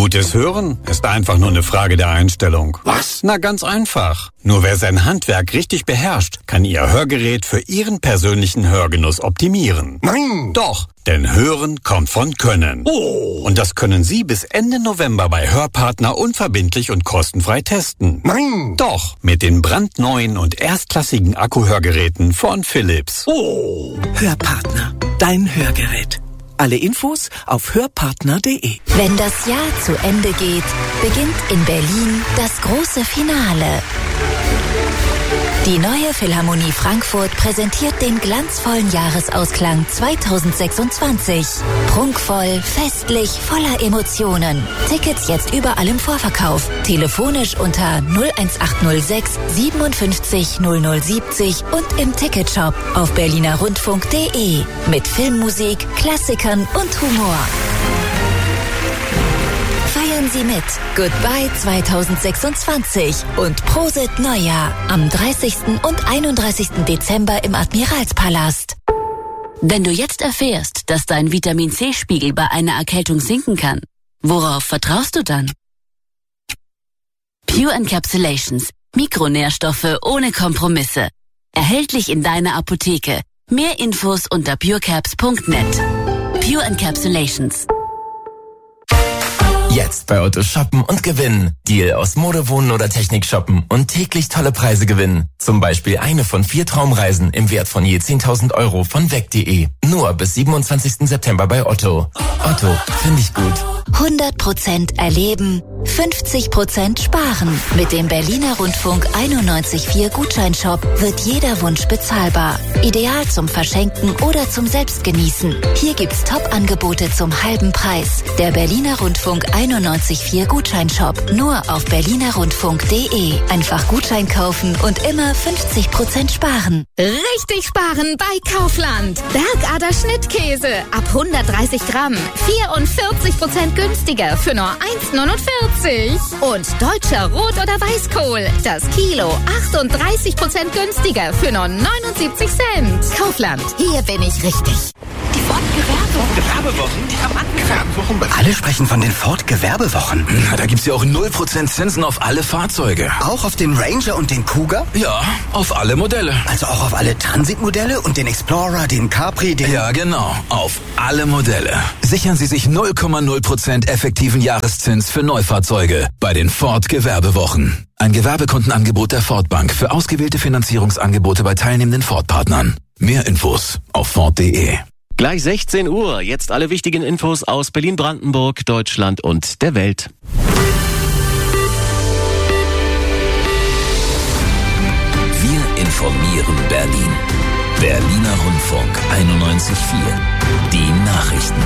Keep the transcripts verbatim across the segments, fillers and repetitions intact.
Gutes Hören ist einfach nur eine Frage der Einstellung. Was? Na, ganz einfach. Nur wer sein Handwerk richtig beherrscht, kann Ihr Hörgerät für Ihren persönlichen Hörgenuss optimieren. Nein! Doch, denn Hören kommt von Können. Oh! Und das können Sie bis Ende November bei Hörpartner unverbindlich und kostenfrei testen. Nein! Doch, mit den brandneuen und erstklassigen Akkuhörgeräten von Philips. Oh! Hörpartner, dein Hörgerät. Alle Infos auf hörpartner punkt de. Wenn das Jahr zu Ende geht, beginnt in Berlin das große Finale. Die neue Philharmonie Frankfurt präsentiert den glanzvollen Jahresausklang zweitausendsechsundzwanzig. Prunkvoll, festlich, voller Emotionen. Tickets jetzt überall im Vorverkauf. Telefonisch unter null eins acht null sechs siebenundfünfzig null null siebzig und im Ticketshop auf berliner rundfunk punkt de. Mit Filmmusik, Klassikern und Humor. Feiern Sie mit. Goodbye zweitausendsechsundzwanzig und Prosit Neujahr am dreißigsten und einunddreißigsten Dezember im Admiralspalast. Wenn du jetzt erfährst, dass dein Vitamin-C-Spiegel bei einer Erkältung sinken kann, worauf vertraust du dann? Pure Encapsulations. Mikronährstoffe ohne Kompromisse. Erhältlich in deiner Apotheke. Mehr Infos unter purecaps punkt net. Pure Encapsulations. Jetzt bei Otto shoppen und gewinnen. Deal aus Mode, Wohnen oder Technik shoppen und täglich tolle Preise gewinnen. Zum Beispiel eine von vier Traumreisen im Wert von je zehntausend Euro von weg punkt de. Nur bis siebenundzwanzigsten September bei Otto. Otto, finde ich gut. hundert Prozent erleben, fünfzig Prozent sparen. Mit dem Berliner Rundfunk einundneunzig Komma vier Gutscheinshop wird jeder Wunsch bezahlbar. Ideal zum Verschenken oder zum Selbstgenießen. Hier gibt's Top-Angebote zum halben Preis. Der Berliner Rundfunk einundneunzig Komma vier Gutscheinshop. Nur auf berliner rundfunk punkt de. Einfach Gutschein kaufen und immer fünfzig Prozent sparen. Richtig sparen bei Kaufland. Bergader Schnittkäse ab hundertdreißig Gramm. vierundvierzig Prozent günstiger für nur eins neunundvierzig. Und deutscher Rot- oder Weißkohl. Das Kilo achtunddreißig Prozent günstiger für nur neunundsiebzig Cent. Kaufland. Hier bin ich richtig. Die Ford-Gewerbewochen. Gewerbewochen? Die Rabattgewerbewochen. Alle sprechen von den Ford-Gewerbewochen. Na, da gibt's ja auch null Prozent Zinsen auf alle Fahrzeuge. Auch auf den Ranger und den Kuga? Ja, auf alle Modelle. Also auch auf alle Transit-Modelle und den Explorer, den Capri, den... Ja, genau. Auf alle Modelle. Sichern Sie sich null Komma null Prozent effektiven Jahreszins für Neufahrzeuge bei den Ford-Gewerbewochen. Ein Gewerbekundenangebot der Ford Bank für ausgewählte Finanzierungsangebote bei teilnehmenden Ford-Partnern. Mehr Infos auf ford punkt de. Gleich sechzehn Uhr, jetzt alle wichtigen Infos aus Berlin-Brandenburg, Deutschland und der Welt. Wir informieren Berlin. Berliner Rundfunk einundneunzig Komma vier. Die Nachrichten.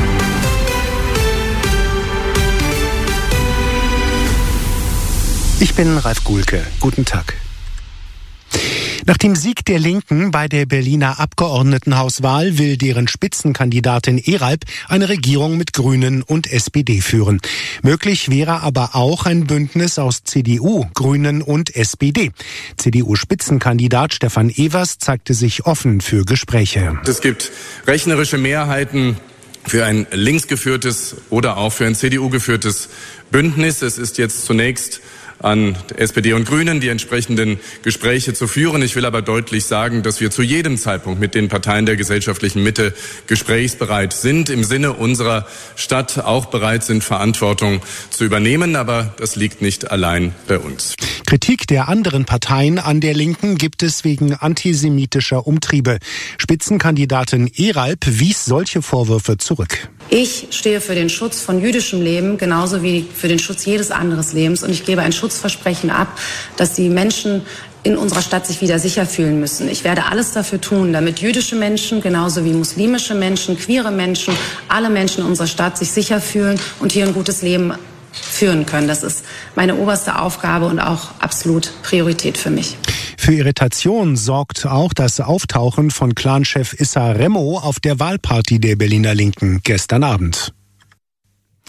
Ich bin Ralf Guhlke. Guten Tag. Nach dem Sieg der Linken bei der Berliner Abgeordnetenhauswahl will deren Spitzenkandidatin Eralp eine Regierung mit Grünen und S P D führen. Möglich wäre aber auch ein Bündnis aus C D U, Grünen und S P D. C D U-Spitzenkandidat Stefan Evers zeigte sich offen für Gespräche. Es gibt rechnerische Mehrheiten für ein linksgeführtes oder auch für ein C D U-geführtes Bündnis. Es ist jetzt zunächst an S P D und Grünen die entsprechenden Gespräche zu führen. Ich will aber deutlich sagen, dass wir zu jedem Zeitpunkt mit den Parteien der gesellschaftlichen Mitte gesprächsbereit sind, im Sinne unserer Stadt auch bereit sind, Verantwortung zu übernehmen. Aber das liegt nicht allein bei uns. Kritik der anderen Parteien an der Linken gibt es wegen antisemitischer Umtriebe. Spitzenkandidatin Eralp wies solche Vorwürfe zurück. Ich stehe für den Schutz von jüdischem Leben genauso wie für den Schutz jedes anderen Lebens. Und ich gebe ein Schutzversprechen ab, dass die Menschen in unserer Stadt sich wieder sicher fühlen müssen. Ich werde alles dafür tun, damit jüdische Menschen, genauso wie muslimische Menschen, queere Menschen, alle Menschen in unserer Stadt sich sicher fühlen und hier ein gutes Leben führen können. Das ist meine oberste Aufgabe und auch absolut Priorität für mich. Für Irritation sorgt auch das Auftauchen von Clanchef Issa Remo auf der Wahlparty der Berliner Linken gestern Abend.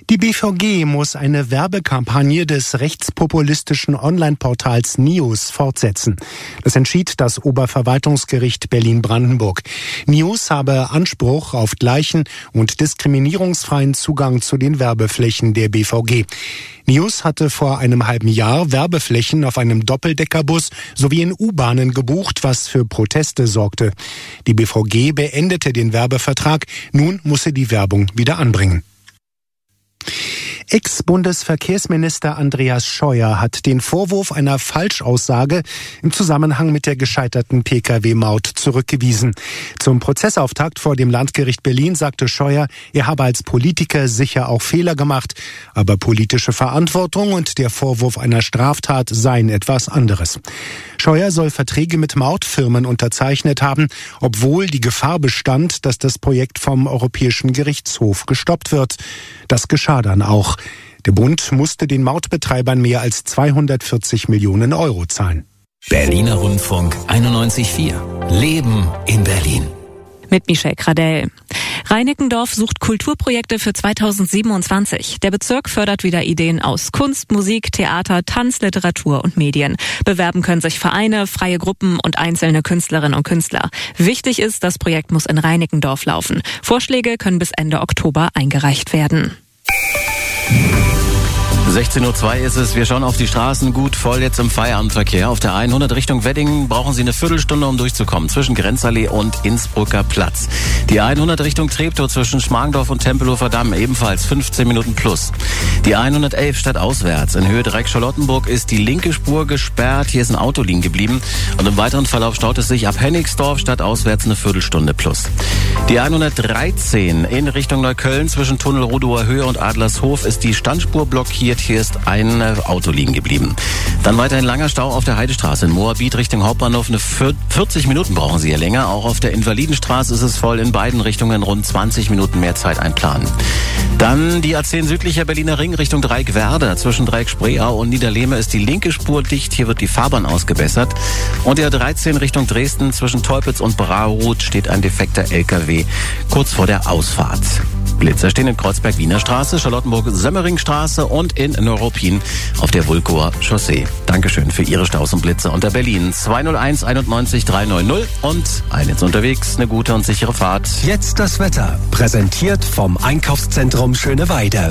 Die B V G muss eine Werbekampagne des rechtspopulistischen Online-Portals News fortsetzen. Das entschied das Oberverwaltungsgericht Berlin-Brandenburg. News habe Anspruch auf gleichen und diskriminierungsfreien Zugang zu den Werbeflächen der B V G. News hatte vor einem halben Jahr Werbeflächen auf einem Doppeldeckerbus sowie in U-Bahnen gebucht, was für Proteste sorgte. Die B V G beendete den Werbevertrag. Nun muss sie die Werbung wieder anbringen. Ex-Bundesverkehrsminister Andreas Scheuer hat den Vorwurf einer Falschaussage im Zusammenhang mit der gescheiterten P K W-Maut zurückgewiesen. Zum Prozessauftakt vor dem Landgericht Berlin sagte Scheuer, er habe als Politiker sicher auch Fehler gemacht, aber politische Verantwortung und der Vorwurf einer Straftat seien etwas anderes. Scheuer soll Verträge mit Mautfirmen unterzeichnet haben, obwohl die Gefahr bestand, dass das Projekt vom Europäischen Gerichtshof gestoppt wird. Das geschah dann auch. Der Bund musste den Mautbetreibern mehr als zweihundertvierzig Millionen Euro zahlen. Berliner Rundfunk einundneunzig Komma vier. Leben in Berlin. Mit Michelle Gradell. Reinickendorf sucht Kulturprojekte für zweitausendsiebenundzwanzig. Der Bezirk fördert wieder Ideen aus Kunst, Musik, Theater, Tanz, Literatur und Medien. Bewerben können sich Vereine, freie Gruppen und einzelne Künstlerinnen und Künstler. Wichtig ist, das Projekt muss in Reinickendorf laufen. Vorschläge können bis Ende Oktober eingereicht werden. sechzehn Uhr zwei ist es. Wir schauen auf die Straßen, gut voll jetzt im Feierabendverkehr. Auf der hundert Richtung Wedding brauchen Sie eine Viertelstunde, um durchzukommen, zwischen Grenzallee und Innsbrucker Platz. Die hundert Richtung Treptow zwischen Schmargendorf und Tempelhofer Damm ebenfalls fünfzehn Minuten plus. Die hundertelf stadtauswärts in Höhe Dreieck Charlottenburg ist die linke Spur gesperrt. Hier ist ein Auto liegen geblieben und im weiteren Verlauf staut es sich ab Hennigsdorf stadtauswärts eine Viertelstunde plus. Die hundertdreizehn in Richtung Neukölln zwischen Tunnel Rudower Höhe und Adlershof ist die Standspur blockiert. Hier ist ein Auto liegen geblieben. Dann weiterhin langer Stau auf der Heidestraße in Moabit Richtung Hauptbahnhof. Eine vierzig Minuten brauchen Sie hier länger. Auch auf der Invalidenstraße ist es voll. In beiden Richtungen rund zwanzig Minuten mehr Zeit einplanen. Dann die A zehn südlicher Berliner Ring Richtung Dreieckwerder. Zwischen Dreieck Spreeau und Niederlehme ist die linke Spur dicht. Hier wird die Fahrbahn ausgebessert. Und die A dreizehn Richtung Dresden zwischen Teupitz und Brauroth steht ein defekter L K W kurz vor der Ausfahrt. Blitzer stehen in Kreuzberg-Wiener Straße, Charlottenburg-Sömmeringstraße und in Neuruppin auf der Vulkower Chaussee. Dankeschön für Ihre Staus und Blitze unter Berlin. zwei null eins einundneunzig dreihundert und ein jetzt unterwegs, eine gute und sichere Fahrt. Jetzt das Wetter, präsentiert vom Einkaufszentrum Schöneweide.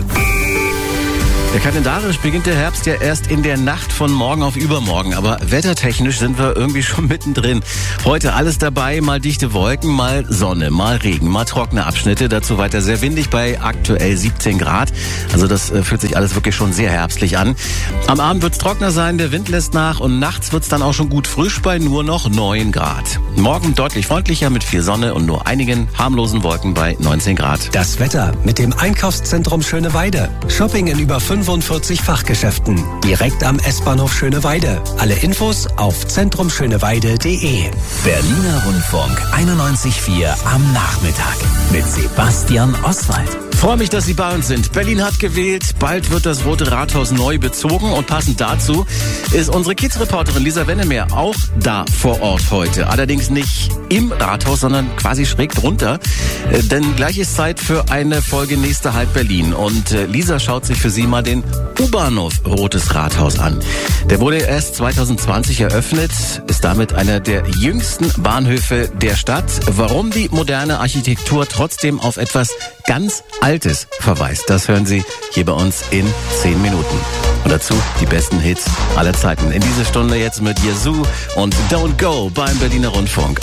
Ja, kalendarisch beginnt der Herbst ja erst in der Nacht von morgen auf übermorgen, aber wettertechnisch sind wir irgendwie schon mittendrin. Heute alles dabei, mal dichte Wolken, mal Sonne, mal Regen, mal trockene Abschnitte, dazu weiter sehr windig bei aktuell siebzehn Grad. Also das äh, fühlt sich alles wirklich schon sehr herbstlich an. Am Abend wird es trockener sein, der Wind lässt nach und nachts wird es dann auch schon gut frisch bei nur noch neun Grad. Morgen deutlich freundlicher mit viel Sonne und nur einigen harmlosen Wolken bei neunzehn Grad. Das Wetter mit dem Einkaufszentrum Schöneweide. Shopping in über fünfundvierzig Fachgeschäften. Direkt am S-Bahnhof Schöneweide. Alle Infos auf zentrumschöneweide punkt de. Berliner Rundfunk einundneunzig Komma vier am Nachmittag mit Sebastian Oswald. Freue mich, dass Sie bei uns sind. Berlin hat gewählt, bald wird das Rote Rathaus neu bezogen und passend dazu ist unsere Kids-Reporterin Lisa Wennemer auch da vor Ort heute. Allerdings nicht im Rathaus, sondern quasi schräg drunter, denn gleich ist Zeit für eine Folge Nächste Halt Berlin und Lisa schaut sich für Sie mal den U-Bahnhof Rotes Rathaus an. Der wurde erst zweitausendzwanzig eröffnet, ist damit einer der jüngsten Bahnhöfe der Stadt. Warum die moderne Architektur trotzdem auf etwas ganz Altes verweist, das hören Sie hier bei uns in zehn Minuten. Und dazu die besten Hits aller Zeiten. In dieser Stunde jetzt mit Yazoo und Don't Go beim Berliner Rundfunk.